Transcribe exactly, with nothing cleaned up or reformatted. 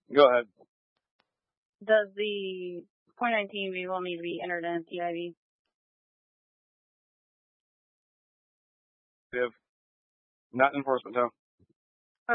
Go ahead. Does the point nineteen vehicle need to be entered in T I V? Viv. Not enforcement, no.